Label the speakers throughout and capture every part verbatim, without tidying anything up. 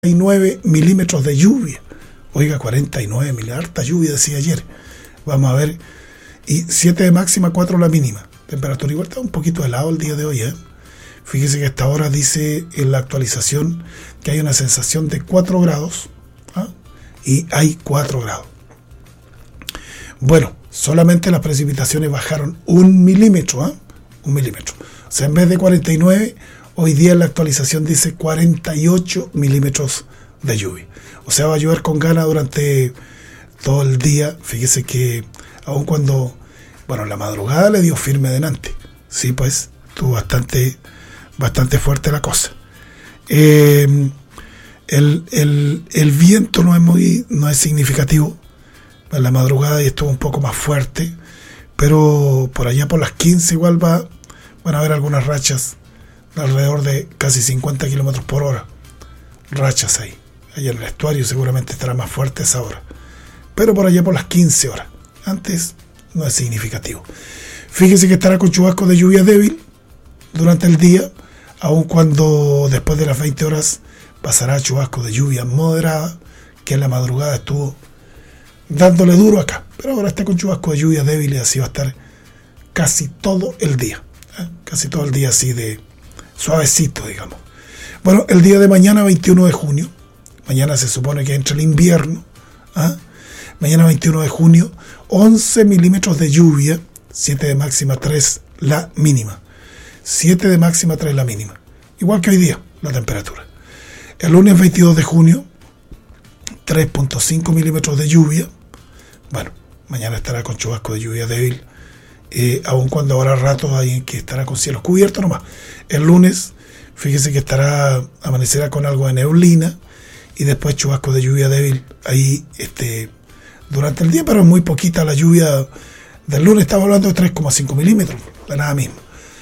Speaker 1: y nueve milímetros de lluvia. Oiga, cuarenta y nueve milímetros, harta lluvia, decía ayer. Vamos a ver. Y siete de máxima, cuatro la mínima. Temperatura igual, está un poquito helado el día de hoy, ¿eh? Fíjese que hasta ahora dice en la actualización que hay una sensación de cuatro grados, ¿ah? Y hay cuatro grados. Bueno, solamente las precipitaciones bajaron un milímetro, ¿eh? Un milímetro. O sea, en vez de cuarenta y nueve, hoy día en la actualización dice cuarenta y ocho milímetros de lluvia. O sea, va a llover con ganas durante todo el día. Fíjese que aun cuando, bueno, la madrugada le dio firme adelante. Sí, pues, estuvo bastante, bastante fuerte la cosa. Eh, el, el, el viento no es muy, no es significativo. En la madrugada estuvo un poco más fuerte, pero por allá por las quince igual va, van a haber algunas rachas de alrededor de casi cincuenta kilómetros por hora. Rachas ahí. Allá en el estuario seguramente estará más fuerte esa hora. Pero por allá por las quince horas. Antes no es significativo. Fíjese que estará con chubascos de lluvia débil durante el día, aun cuando después de las veinte horas pasará a chubascos de lluvia moderada, que en la madrugada estuvo dándole duro acá. Pero ahora está con chubascos de lluvia débil y así va a estar casi todo el día. ¿eh? Casi todo el día así de suavecito, digamos. Bueno, el día de mañana, veintiuno de junio, mañana se supone que entra el invierno, ¿ah? Mañana veintiuno de junio, once milímetros de lluvia, siete de máxima, tres la mínima. siete de máxima, tres la mínima. Igual que hoy día, la temperatura. El lunes veintidós de junio, tres punto cinco milímetros de lluvia. Bueno, mañana estará con chubasco de lluvia débil, eh, aun cuando habrá ratos ahí en que estará con cielos cubiertos nomás. El lunes, fíjese que estará, amanecerá con algo de neblina y después chubasco de lluvia débil ahí este, durante el día, pero es muy poquita la lluvia del lunes. Estamos hablando de tres coma cinco milímetros, de nada mismo.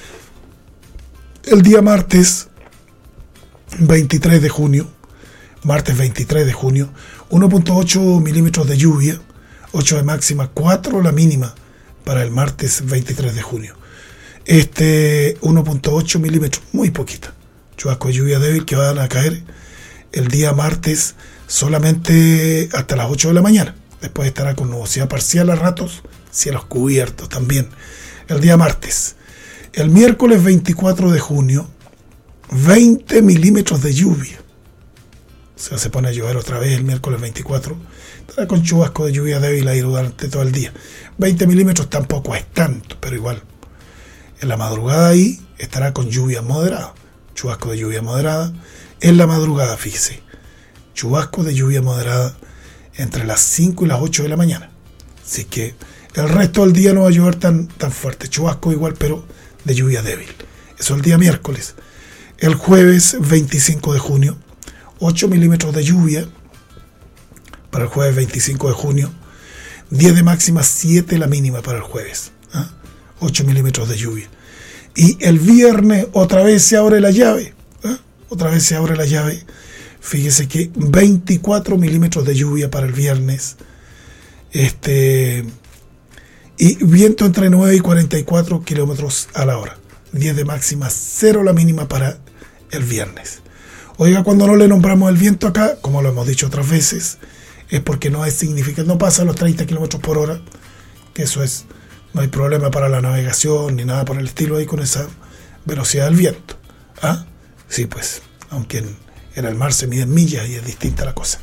Speaker 1: El día martes veintitrés de junio, martes veintitrés de junio, uno punto ocho milímetros de lluvia, ocho de máxima, cuatro la mínima para el martes veintitrés de junio. Este uno punto ocho milímetros, muy poquita. Chubasco de lluvia débil que van a caer el día martes solamente hasta las ocho de la mañana. Después estará con nubosidad parcial a ratos, cielos cubiertos también. El día martes. El miércoles veinticuatro de junio, veinte milímetros de lluvia. O sea, se pone a llover otra vez el miércoles veinticuatro. Estará con chubasco de lluvia débil ahí durante todo el día. veinte milímetros tampoco es tanto, pero igual. En la madrugada ahí estará con lluvia moderada. Chubasco de lluvia moderada. En la madrugada, fíjese. Chubasco de lluvia moderada entre las cinco y las ocho de la mañana. Así que el resto del día no va a llover tan, tan fuerte. Chubasco igual, pero de lluvia débil. Eso el día miércoles. El jueves veinticinco de junio, ocho milímetros de lluvia para el jueves veinticinco de junio, diez de máxima, siete la mínima para el jueves, ¿eh? ocho milímetros de lluvia. Y el viernes otra vez se abre la llave, ¿eh? otra vez se abre la llave. Fíjese que veinticuatro milímetros de lluvia para el viernes, este y viento entre nueve y cuarenta y cuatro kilómetros a la hora, diez de máxima, cero la mínima para el viernes. Oiga, cuando no le nombramos el viento acá, como lo hemos dicho otras veces, es porque no es significativo, no pasa a los treinta kilómetros por hora, que eso es, no hay problema para la navegación ni nada por el estilo ahí con esa velocidad del viento. ¿Ah? Sí, pues, aunque en, en el mar se miden millas y es distinta la cosa.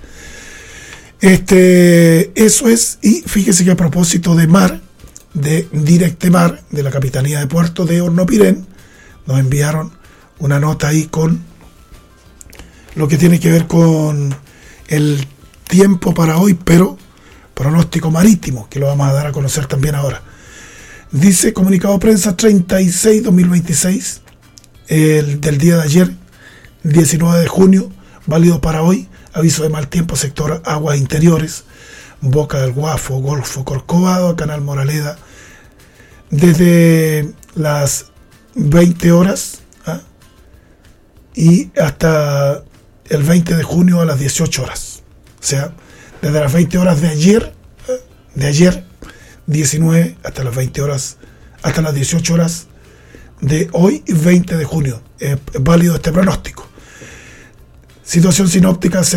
Speaker 1: Este, eso es, y fíjese que a propósito de mar, de Directemar, de la Capitanía de Puerto de Hornopirén, nos enviaron una nota ahí con lo que tiene que ver con el tiempo para hoy, pero pronóstico marítimo, que lo vamos a dar a conocer también ahora. Dice comunicado de prensa treinta y seis dos mil veintiséis, el del día de ayer, diecinueve de junio, válido para hoy, aviso de mal tiempo, sector aguas interiores, Boca del Guafo, Golfo Corcovado, Canal Moraleda, desde las veinte horas ¿ah? y hasta el veinte de junio a las dieciocho horas. O sea, desde las veinte horas de ayer, ¿eh? de ayer, diecinueve, hasta las veinte horas, hasta las dieciocho horas de hoy, veinte de junio. Es válido este pronóstico. Situación sinóptica.